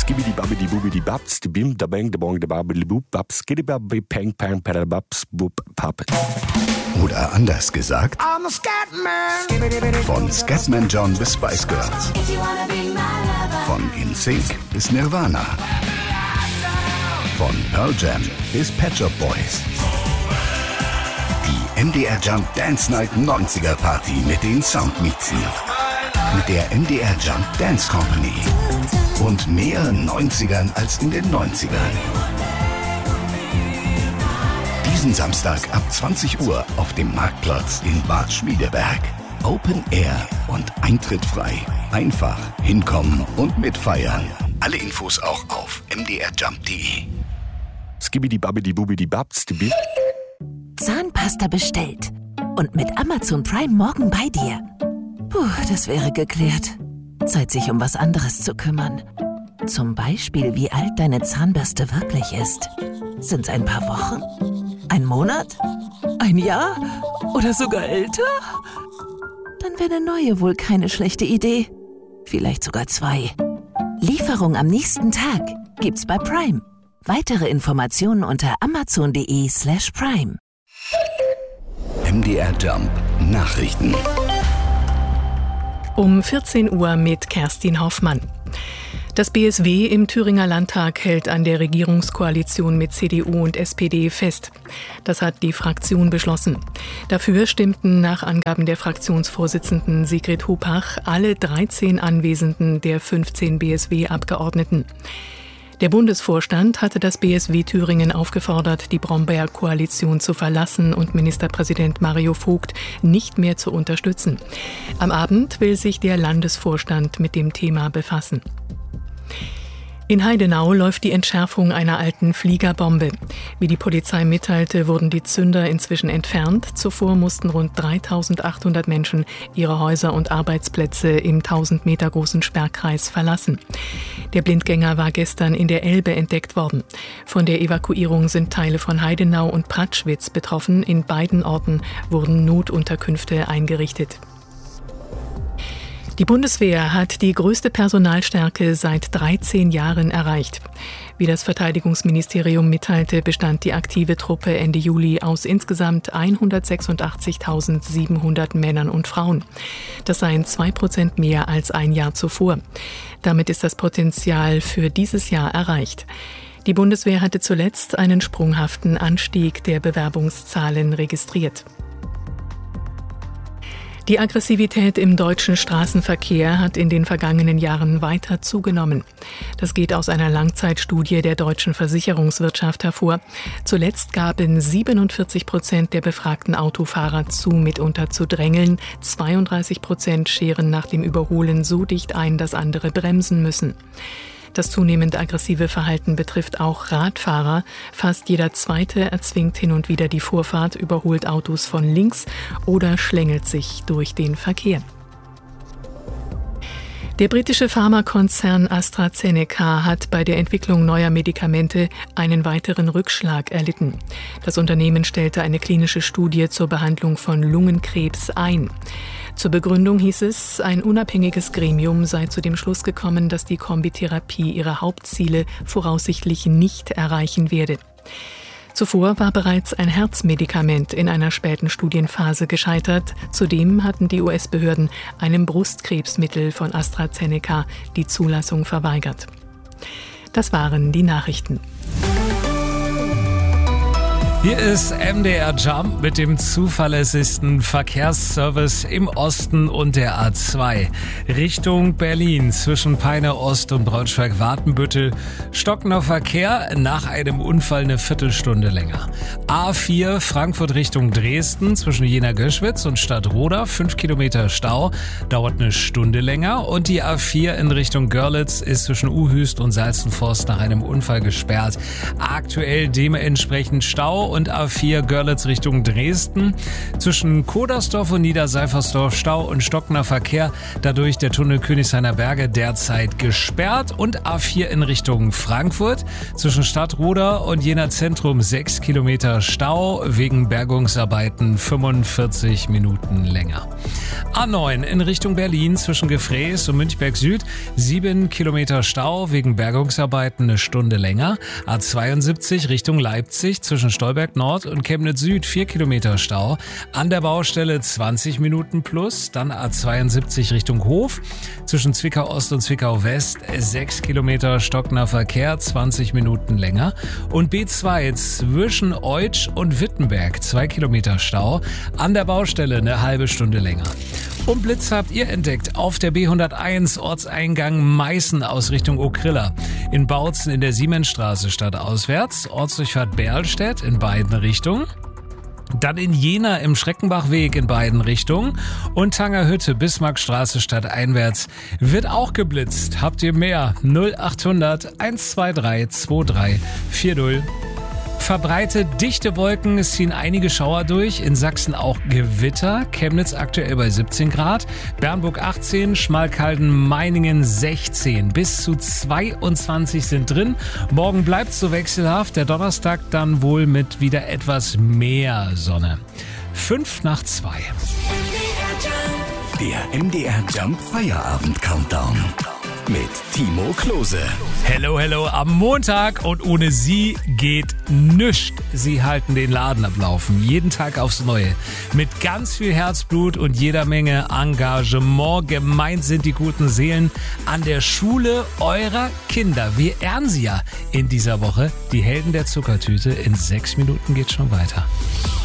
Skibidi babidi bubidi babs, die bim, da bang, da bong, da babidi bub, babs, skiddy babbi, pang, pang, pada babs, bub, pap. Oder anders gesagt, von Scatman John bis Spice Girls, von NSYNC bis Nirvana, von Pearl Jam bis Pet Shop Boys. Die MDR Jump Dance Night 90er Party mit den Soundmixen. Mit der MDR Jump Dance Company. Und mehr 90ern als in den 90ern. Diesen Samstag ab 20 Uhr auf dem Marktplatz in Bad Schmiedeberg. Open Air und Eintritt frei. Einfach hinkommen und mitfeiern. Alle Infos auch auf mdrjump.de. Skibidi babidi bubidi babs, die bim. Zahnpasta bestellt. Und mit Amazon Prime morgen bei dir. Puh, das wäre geklärt. Zeit, sich um was anderes zu kümmern. Zum Beispiel, wie alt deine Zahnbürste wirklich ist. Sind's ein paar Wochen? Ein Monat? Ein Jahr? Oder sogar älter? Dann wäre eine neue wohl keine schlechte Idee. Vielleicht sogar 2. Lieferung am nächsten Tag gibt's bei Prime. Weitere Informationen unter amazon.de/prime. MDR Jump Nachrichten. Um 14 Uhr mit Kerstin Hoffmann. Das BSW im Thüringer Landtag hält an der Regierungskoalition mit CDU und SPD fest. Das hat die Fraktion beschlossen. Dafür stimmten nach Angaben der Fraktionsvorsitzenden Sigrid Hupach alle 13 Anwesenden der 15 BSW-Abgeordneten. Der Bundesvorstand hatte das BSW Thüringen aufgefordert, die Brombeer-Koalition zu verlassen und Ministerpräsident Mario Vogt nicht mehr zu unterstützen. Am Abend will sich der Landesvorstand mit dem Thema befassen. In Heidenau läuft die Entschärfung einer alten Fliegerbombe. Wie die Polizei mitteilte, wurden die Zünder inzwischen entfernt. Zuvor mussten rund 3.800 Menschen ihre Häuser und Arbeitsplätze im 1000 Meter großen Sperrkreis verlassen. Der Blindgänger war gestern in der Elbe entdeckt worden. Von der Evakuierung sind Teile von Heidenau und Pratschwitz betroffen. In beiden Orten wurden Notunterkünfte eingerichtet. Die Bundeswehr hat die größte Personalstärke seit 13 Jahren erreicht. Wie das Verteidigungsministerium mitteilte, bestand die aktive Truppe Ende Juli aus insgesamt 186.700 Männern und Frauen. Das seien 2% mehr als ein Jahr zuvor. Damit ist das Potenzial für dieses Jahr erreicht. Die Bundeswehr hatte zuletzt einen sprunghaften Anstieg der Bewerbungszahlen registriert. Die Aggressivität im deutschen Straßenverkehr hat in den vergangenen Jahren weiter zugenommen. Das geht aus einer Langzeitstudie der deutschen Versicherungswirtschaft hervor. Zuletzt gaben 47% der befragten Autofahrer zu, mitunter zu drängeln. 32% scheren nach dem Überholen so dicht ein, dass andere bremsen müssen. Das zunehmend aggressive Verhalten betrifft auch Radfahrer. Fast jeder Zweite erzwingt hin und wieder die Vorfahrt, überholt Autos von links oder schlängelt sich durch den Verkehr. Der britische Pharmakonzern AstraZeneca hat bei der Entwicklung neuer Medikamente einen weiteren Rückschlag erlitten. Das Unternehmen stellte eine klinische Studie zur Behandlung von Lungenkrebs ein. Zur Begründung hieß es, ein unabhängiges Gremium sei zu dem Schluss gekommen, dass die Kombitherapie ihre Hauptziele voraussichtlich nicht erreichen werde. Zuvor war bereits ein Herzmedikament in einer späten Studienphase gescheitert. Zudem hatten die US-Behörden einem Brustkrebsmittel von AstraZeneca die Zulassung verweigert. Das waren die Nachrichten. Hier ist MDR Jump mit dem zuverlässigsten Verkehrsservice im Osten und der A2. Richtung Berlin zwischen Peine Ost und Braunschweig-Wartenbüttel. Stockender Verkehr, nach einem Unfall eine Viertelstunde länger. A4 Frankfurt Richtung Dresden zwischen Jena-Göschwitz und Stadtroda. 5 Kilometer Stau, dauert eine Stunde länger. Und die A4 in Richtung Görlitz ist zwischen Uhüst und Salzenforst nach einem Unfall gesperrt. Aktuell dementsprechend Stau und A4 Görlitz Richtung Dresden. Zwischen Kodersdorf und Niederseifersdorf Stau und stockender Verkehr. Dadurch der Tunnel Königshainer Berge derzeit gesperrt. Und A4 in Richtung Frankfurt. Zwischen Stadtroda und Jena Zentrum 6 Kilometer Stau. Wegen Bergungsarbeiten 45 Minuten länger. A9 in Richtung Berlin zwischen Gefrees und Münchberg Süd 7 Kilometer Stau wegen Bergungsarbeiten eine Stunde länger. A72 Richtung Leipzig zwischen Stolberg Nord und Chemnitz Süd 4 Kilometer Stau. An der Baustelle 20 Minuten plus. Dann A72 Richtung Hof zwischen Zwickau Ost und Zwickau West 6 Kilometer stockender Verkehr 20 Minuten länger. Und B2 zwischen Eutsch und Wittenberg 2 Kilometer Stau. An der Baustelle eine halbe Stunde länger. Und Blitz habt ihr entdeckt auf der B101 Ortseingang Meißen aus Richtung Okrilla. In Bautzen in der Siemensstraße stadtauswärts, Ortsdurchfahrt Berlstedt in beiden Richtungen. Dann in Jena im Schreckenbachweg in beiden Richtungen. Und Tangerhütte Bismarckstraße stadteinwärts wird auch geblitzt. Habt ihr mehr? 0800 123 2340. Verbreitet dichte Wolken, es ziehen einige Schauer durch, in Sachsen auch Gewitter, Chemnitz aktuell bei 17 Grad, Bernburg 18, Schmalkalden, Meiningen 16, bis zu 22 sind drin. Morgen bleibt so wechselhaft, der Donnerstag dann wohl mit wieder etwas mehr Sonne. 5:02. Der MDR Jump Feierabend Countdown mit Timo Klose. Hello, hello am Montag und ohne sie geht nichts. Sie halten den Laden am Laufen, jeden Tag aufs Neue. Mit ganz viel Herzblut und jeder Menge Engagement. Gemeint sind die guten Seelen an der Schule eurer Kinder. Wir ehren sie ja in dieser Woche. Die Helden der Zuckertüte. In 6 Minuten geht's schon weiter.